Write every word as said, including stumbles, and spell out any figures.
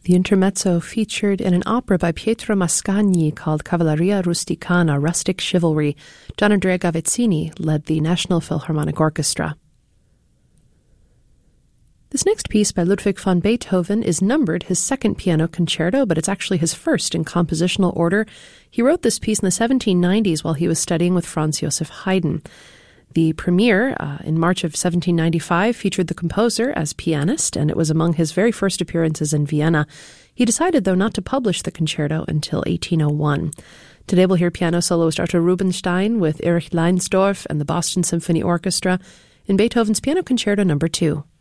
The intermezzo featured in an opera by Pietro Mascagni called Cavalleria Rusticana, Rustic Chivalry. Gianandrea Gavazzini led the National Philharmonic Orchestra. This next piece by Ludwig van Beethoven is numbered his second piano concerto, but it's actually his first in compositional order. He wrote this piece in the seventeen nineties while he was studying with Franz Joseph Haydn. The premiere uh, in March of seventeen ninety-five featured the composer as pianist, and it was among his very first appearances in Vienna. He decided, though, not to publish the concerto until eighteen oh one. Today we'll hear piano soloist Arthur Rubinstein with Erich Leinsdorf and the Boston Symphony Orchestra in Beethoven's Piano Concerto Number two.